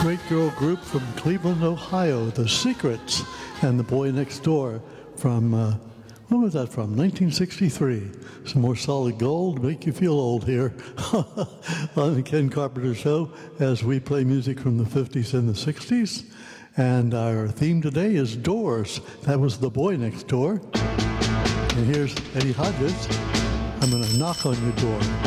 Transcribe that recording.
great girl group from Cleveland, Ohio, The Secrets, and The Boy Next Door from, when was that from? 1963. Some more solid gold, make you feel old here on the Ken Carpenter Show as we play music from the 50s and the 60s. And our theme today is Doors. That was The Boy Next Door. And here's Eddie Hodges. I'm going to knock on your door.